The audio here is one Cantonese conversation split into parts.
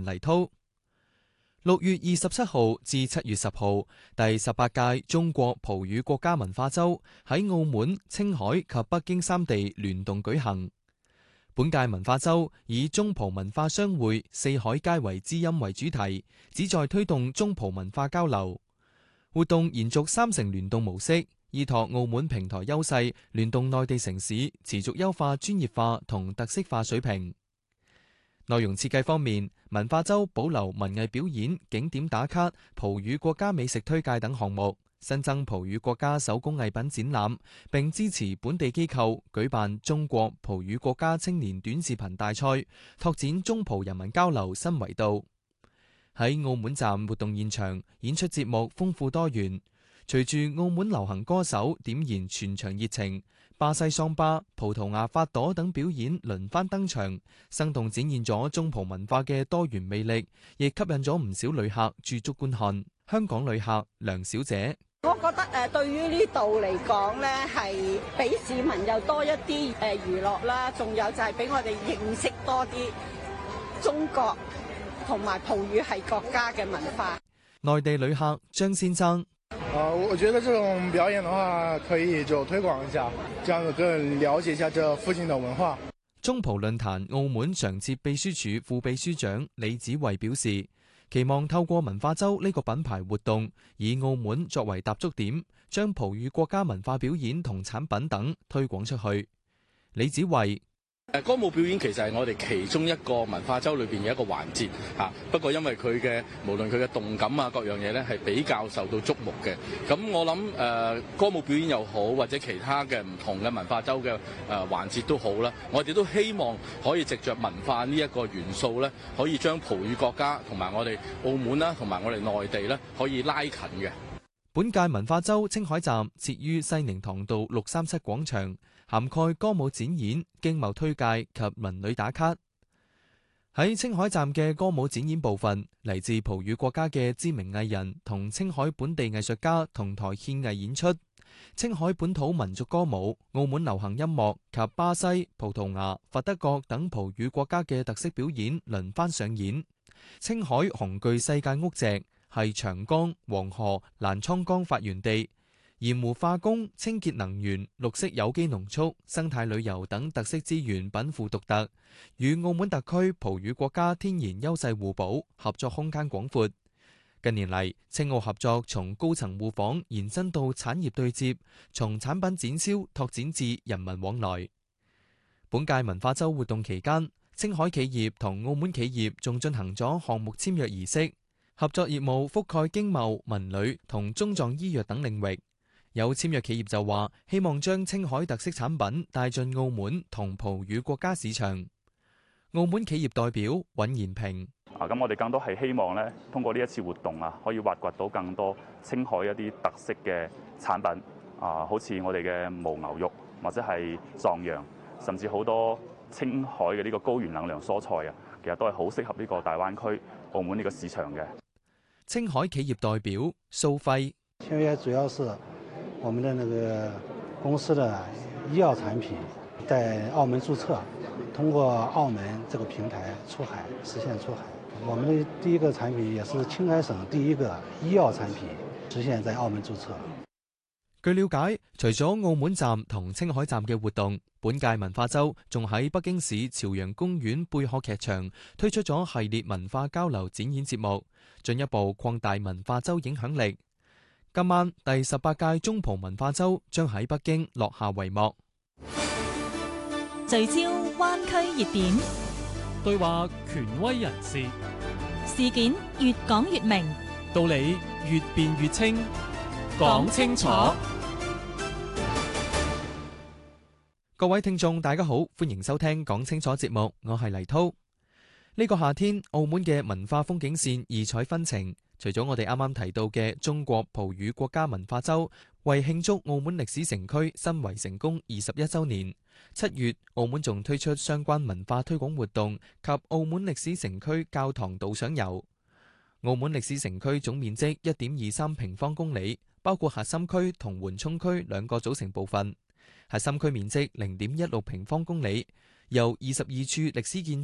人黎濤。6月27號至7月10號，第18屆中國葡語國家文化週喺澳門、青海及北京3地聯動舉行。本屆文化週以中葡文化相會，四海皆為知音為主題，旨在推動中葡文化交流。活動延續3城聯動模式，依託澳門平台優勢，聯動內地城市，持續優化專業化同特色化水平。內容設計方面，文化週保留文藝表演、景點打卡、葡語國家美食推介等項目，新增葡語國家手工藝品展覽，並支持本地機構舉辦中國葡語國家青年短視頻大賽，拓展中葡人民交流新維度。喺澳門站活動現場，演出節目豐富多元，隨住澳門流行歌手點燃全場熱情，巴西桑巴、葡萄牙法朵等表演輪番登場，生動展現咗中葡文化嘅多元魅力，亦吸引咗唔少旅客駐足觀看。香港旅客梁小姐： 我覺得對於呢度嚟講呢，係俾市民又多一啲娛樂啦，仲有就係俾我哋認識多啲中國同埋葡語系國家嘅文化。 內地旅客張先生： 我覺得這種表演的話，可以就推廣一下，這樣子更人了解一下這附近的文化。 中葡論壇澳門常設秘書處副秘書長李子維表示，期望透過文化週呢個品牌活動，以澳門作為踏足點，將葡語國家文化表演同產品等推廣出去。李子維： 歌舞表演其實係我哋其中一個文化週裏邊嘅一個環節嚇，不過因為佢嘅無論佢嘅動感啊各樣嘢咧係比較受到矚目嘅，咁我諗歌舞表演又好或者其他嘅唔同嘅文化週嘅環節都好啦，我哋都希望可以藉着文化呢一個元素咧，可以將葡語國家同埋我哋澳門啦同埋我哋內地咧可以拉近嘅。 本屆文化週青海站設於西寧塘道637廣場，涵蓋歌舞展演、經貿推介及文旅打卡。喺青海站嘅歌舞展演部分，嚟自葡語國家嘅知名藝人同青海本地藝術家同台獻藝演出，青海本土民族歌舞、澳門流行音樂及巴西、葡萄牙、佛得角等葡語國家嘅特色表演輪番上演。青海紅巨世界屋脊係長江、黃河、瀾滄江發源地，鹽湖化工、清潔能源、綠色有機農畜、生態旅遊等特色資源稟賦獨特，與澳門特區葡語國家天然優勢互補，合作空間廣闊。近年嚟，青澳合作從高層互訪延伸到產業對接，從產品展銷拓展至人民往來。本屆文化週活動期間，青海企業同澳門企業仲進行咗項目簽約儀式，合作業務覆蓋經貿、文旅同中藏醫藥等領域。有簽約企業就話，希望將青海特色產品帶進澳門同葡語國家市場。澳門企業代表尹延平： 咁我哋更多係希望咧，通過呢一次活動可以挖掘到更多青海一啲特色嘅產品，好似我哋嘅牦牛肉或者係壯陽，甚至好多青海嘅呢個高原冷涼蔬菜其實都係好適合呢個大灣區澳門呢個市場嘅。 青海企業代表蘇輝： 簽約主要是我們的那個公司的醫藥產品在澳門註冊，通過澳門這個平台出海，實現出海。我們的第一個產品也是青海省第一個醫藥產品實現在澳門註冊。 據了解，除咗澳門站同青海站嘅活動，本屆文化週仲喺北京市朝陽公園貝殼劇場推出咗系列文化交流展演節目，進一步擴大文化週影響力。今晚第18屆中葡文化週將喺北京落下帷幕。 聚焦灣區熱點， 對話權威人士， 事件越講越明， 道理越辯越清，講清楚。 各位聽眾大家好，歡迎收聽講清楚節目，我係黎濤。呢個夏天，澳門嘅文化風景線異彩紛呈。除咗我哋啱啱提到嘅中國葡語國家文化週，為慶祝澳門歷史城區申遺成功21週年，7月澳門仲推出相關文化推廣活動及澳門歷史城區教堂導賞遊。澳門歷史城區總面積1.23平方公里，包括核心區同緩衝區兩個組成部分。核心區面積0.16平方公里，由22處歷史建築、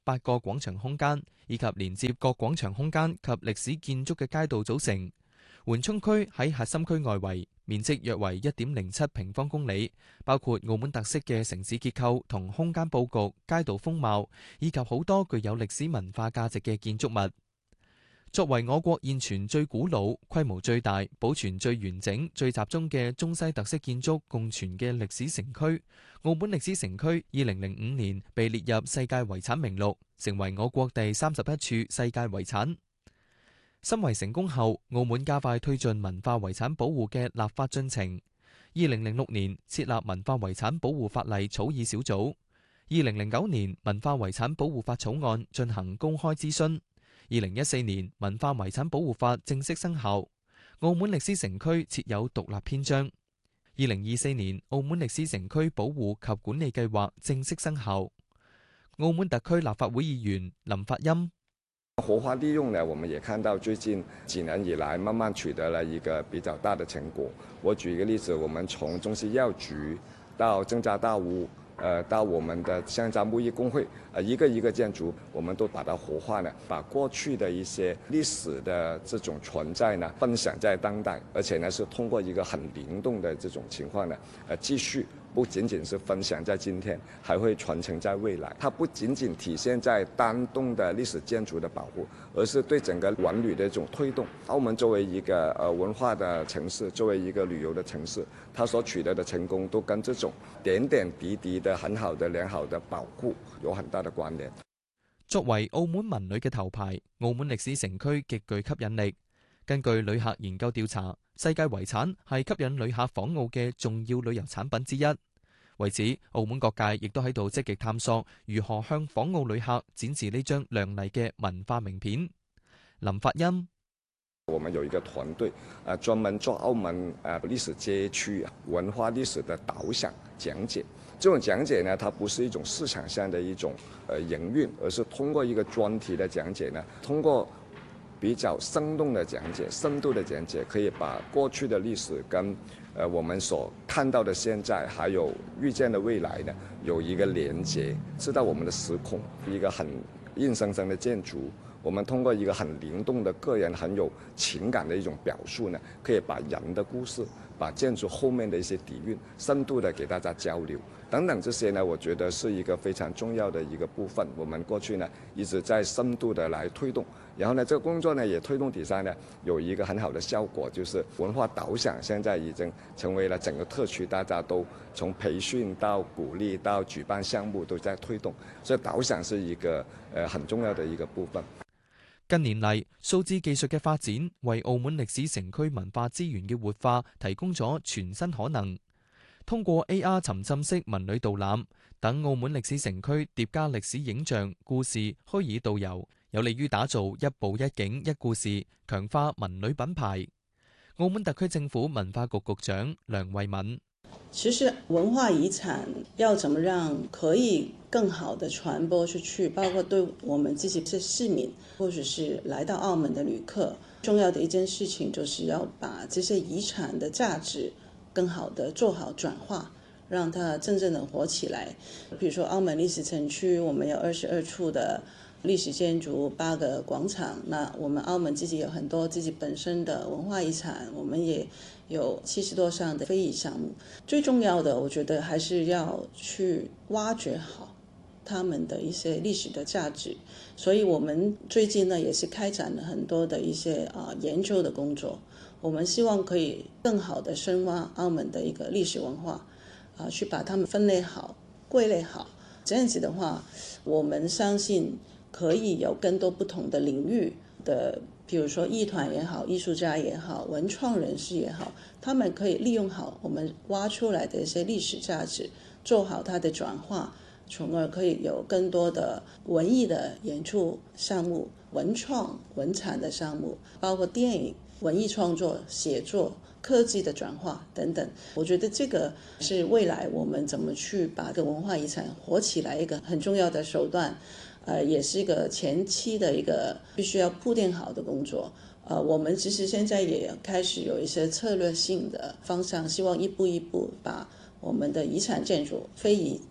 8個廣場空間，以及連接各廣場空間及歷史建築嘅街道組成。緩衝區喺核心區外圍，面積約為 1.07 平方公里，包括澳門特色嘅城市結構同空間佈局、街道風貌，以及好多具有歷史文化價值嘅建築物。作為我國現存最古老、規模最大、保存最完整、最集中嘅中西特色建築共存嘅歷史城區，澳門歷史城區2005年被列入世界遺產名錄，成為我國第31處世界遺產。申遺成功後，澳門加快推進文化遺產保護嘅立法進程。2006年設立文化遺產保護法例草擬小組。2009年文化遺產保護法草案進行公開諮詢。2014年文化遺產保護法正式生效，澳門歷史城區設有獨立篇章。2024年澳門歷史城區保護及管理計劃正式生效。澳門特區立法會議員林發欽： 活化利用呢，我們也看到最近幾年以來慢慢取得了一個比較大的成果。我舉一個例子，我們從中西藥局到鄭家大屋，到我們的香樟木藝工會，一個一個建築，我們都把它活化呢，把過去的一些歷史的這種存在呢，分享在當代，而且呢是通過一個很靈動的這種情況呢，繼續不僅僅是分享在今天，還會傳承在未來。它不僅僅體現在單棟的歷史建築的保護，而是對整個文旅的一種推動。澳門作為一個文化的城市，作為一個旅遊的城市，它所取得的成功都跟這種點點滴滴的很好的良好的保護有很大的關聯。 作為澳門文旅嘅頭牌，澳門歷史城區極具吸引力。根據旅客研究調查，世界遺產係吸引旅客訪澳嘅重要旅遊產品之一。為此，澳門各界亦都喺度積極探索如何向訪澳旅客展示呢張亮麗嘅文化名片。林發欽： 我們有一個團隊，專門做澳門歷史街區文化歷史的導賞講解。這種講解呢，它不是一種市場上的一種營運，而是通過一個專題的講解呢，通過比較生動的講解、深度的講解，可以把過去的歷史跟我們所看到的現在，還有預見的未來呢，有一個連接，知道我們的時空，一個很硬生生的建築，我們通過一個很靈動的個人很有情感的一種表述呢，可以把人的故事，把建築後面的一些底蘊，深度的給大家交流，等等這些呢，我覺得是一個非常重要的一個部分。我們過去呢一直在深度的來推動，然後呢，這個工作呢也推動底下呢有一個很好的效果，就是文化導賞現在已經成為了整個特區大家都從培訓到鼓勵到舉辦項目都在推動，所以導賞是一個很重要的一個部分。 近年嚟，數字技術嘅發展為澳門歷史城區文化資源嘅活化提供咗全新可能。通過 AR 沉浸式文旅導覽等澳門歷史城區疊加歷史影像、故事、虛擬導遊，有利於打造一步一景一故事，強化文旅品牌。澳門特區政府文化局局長梁慧敏： 其實文化遺產要怎麼讓可以更好的傳播出去，包括對我們自己的市民或者是來到澳門的旅客，重要的一件事情就是要把這些遺產的價值更好的做好轉化，讓它真正的活起來。比如說澳門歷史城區，我們有22處的歷史建築，8個廣場，那我們澳門自己有很多自己本身的文化遺產，我們也有70多項的非遺項目。最重要的，我覺得還是要去挖掘好他們的一些歷史的價值。所以我們最近呢，也是開展了很多的一些研究的工作。我們希望可以更好的深挖澳門的一個歷史文化，去把它們分類好、歸類好。這樣子的話，我們相信可以有更多不同的領域的，比如說藝團也好、藝術家也好、文創人士也好，他們可以利用好我們挖出來的一些歷史價值，做好它的轉化，從而可以有更多的文藝的演出項目、文創文產的項目，包括電影、文藝創作、寫作、科技的轉化等等。我覺得這個是未來我們怎麼去把這個文化遺產活起來一個很重要的手段，也是一個前期的一個必須要鋪墊好的工作。我們其實現在也開始有一些策略性的方向，希望一步一步把我們的遺產建築、非遺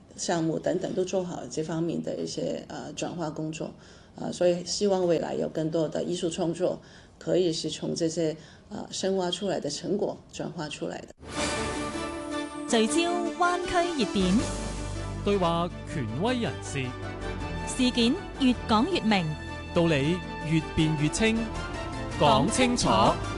项目等等都做好这方面的一些转化工作所以希望未来有更多的艺术创作可以是从这些深挖出来的成果转化出来的。 聚焦灣區熱點， 對話權威人士， 事件越講越明， 道理越辯越清，講清楚。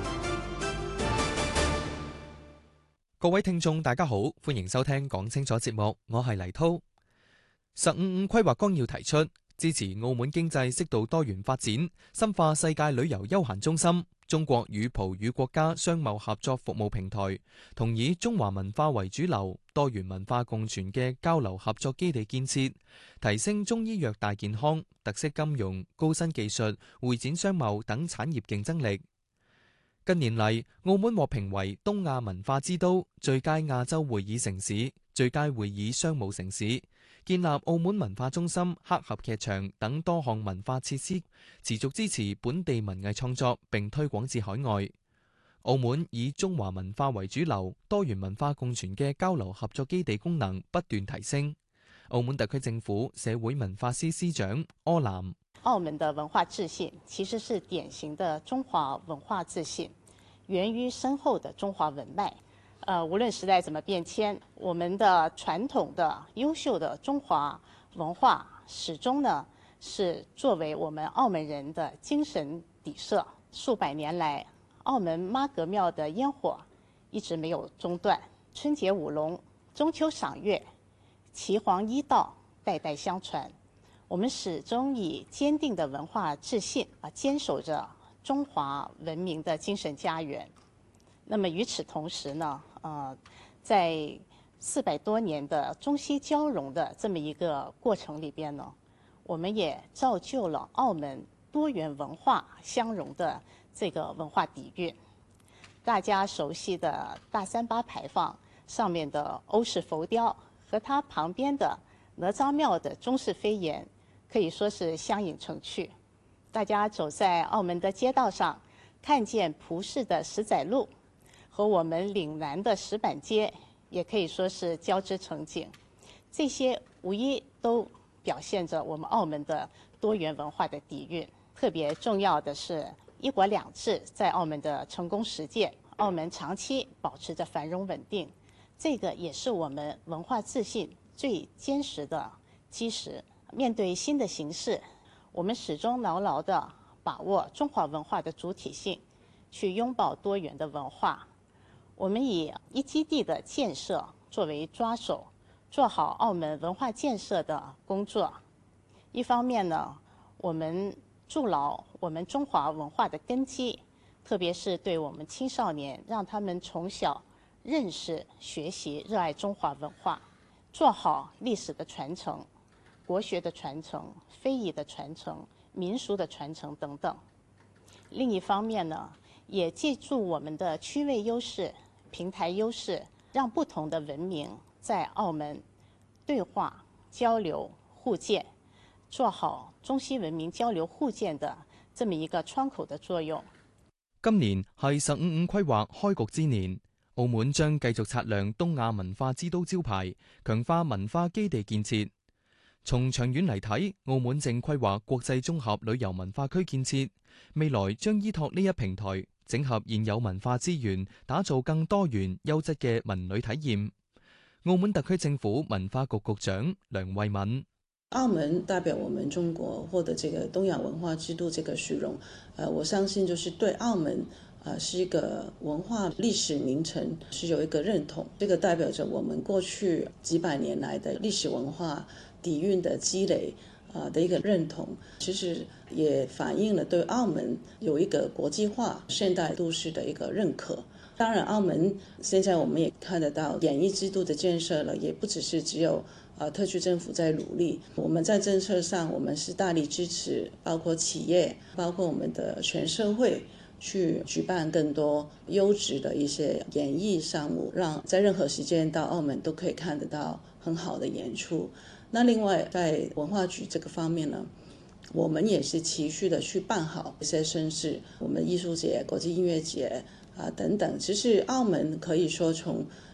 各位聽眾大家好，歡迎收聽講清楚節目，我係黎濤。15+5規劃綱要提出，支持澳門經濟適度多元發展，深化世界旅遊休閒中心、中國與葡語國家商貿合作服務平台，同以中華文化為主流、多元文化共存嘅交流合作基地建設，提升中醫藥大健康、特色金融、高新技術、會展商貿等產業競爭力。近年嚟，澳門獲評為東亞文化之都、最佳亞洲會議城市、最佳會議商務城市，建立澳門文化中心、黑盒劇場等多項文化設施，持續支持本地文藝創作並推廣至海外。澳門以中華文化為主流、多元文化共存嘅交流合作基地功能不斷提升。澳門特區政府社會文化司司長柯南： 澳門的文化自信其實是典型的中華文化自信，源於深厚的中華文脈。無論時代怎麼變遷，我們的傳統的優秀的中華文化始終呢是作為我們澳門人的精神底色。數百年來，澳門媽閣廟的煙火一直沒有中斷，春節舞龍、中秋賞月、岐黃醫道代代相傳。我們始終以堅定的文化自信堅守着中華文明的精神家園。那麼與此同時呢，在400多年的中西交融的這麼一個過程裏邊呢，我們也造就了澳門多元文化相融的這個文化底蘊。大家熟悉的大3巴牌坊上面的歐式浮雕和它旁邊的哪吒廟的中式飛檐，可以說是相映成趣。大家走在澳門的街道上，看見葡式的石仔路和我們嶺南的石板街，也可以說是交織成景。這些無疑都表現着我們澳門的多元文化的底蘊。特別重要的是一國兩制在澳門的成功實踐，澳門長期保持着繁榮穩定，這個也是我們文化自信最堅實的基石。面對新的形勢，我們始終牢牢地把握中華文化的主體性，去擁抱多元的文化。我們以一基地的建設作為抓手，做好澳門文化建設的工作。一方面呢，我們築牢我們中華文化的根基，特別是對我們青少年，讓他們從小認識、學習、熱愛中華文化，做好歷史的傳承、國學的傳承、非遺的傳承、民俗的傳承等等。另一方面呢，也借助我們的區位優勢、平台優勢，讓不同的文明在澳門對話、交流、互鑑，做好中西文明交流互鑑的這麼一個窗口的作用。 今年係15+5規劃開局之年，澳門將繼續擦亮東亞文化之都招牌，強化文化基地建設。從長遠嚟睇，澳門正規劃國際綜合旅遊文化區建設，未來將依託呢一平台，整合現有文化資源，打造更多元優質嘅文旅體驗。澳門特區政府文化局局長梁慧敏： 澳門代表我們中國獲得這個東亞文化之都這個殊榮，我相信就是對澳門是一個文化歷史名城是有一個認同，這個代表着我們過去幾百年來的歷史文化底蘊的積累的一個認同，其實也反映了對澳門有一個國際化現代都市的一個認可。當然，澳門現在我們也看得到演藝之都的建設了，也不只有特區政府在努力，我們在政策上我們是大力支持，包括企業，包括我們的全社會去舉辦更多優質的一些演藝項目，讓在任何時間到澳門都可以看得到很好的演出。那另外在文化局這個方面呢，我們也是持續的去辦好一些盛事，我們藝術節、國際音樂節等等。其實澳門可以說從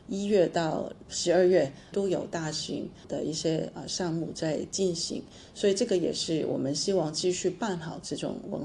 1月到12月都有大型的一些项目在进行，所以这个也是我们希望继续办好这种文